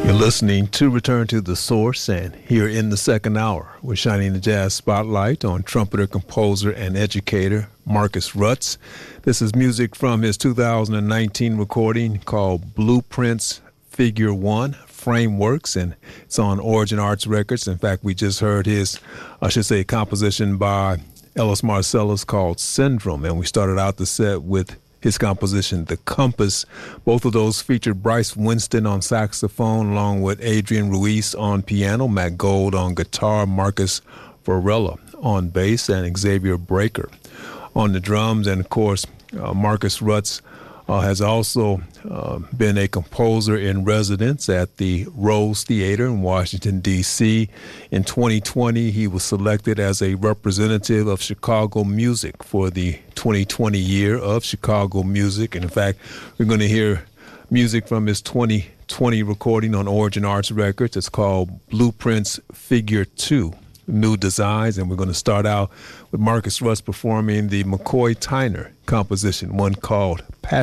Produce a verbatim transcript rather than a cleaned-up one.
You're listening to Return to the Source, and here in the second hour, we're shining the jazz spotlight on trumpeter, composer, and educator Marcus Rutz. This is music from his two thousand nineteen recording called Blueprints Figure One Frameworks, and it's on Origin Arts Records. In fact, we just heard his, I should say, composition by Ellis Marsalis called Syndrome, and we started out the set with his composition, The Compass. Both of those featured Bryce Winston on saxophone, along with Adrian Ruiz on piano, Matt Gold on guitar, Marcus Varela on bass, and Xavier Breaker on the drums. And, of course, uh, Marcus Rutz uh, has also uh, been a composer in residence at the Rose Theater in Washington, D C In twenty twenty, he was selected as a representative of Chicago music for the twenty twenty year of Chicago music. And in fact, we're going to hear music from his twenty twenty recording on Origin Arts Records. It's called Blueprints Figure Two, New Designs. And we're going to start out with Marcus Rutz performing the McCoy Tyner composition, one called Passion.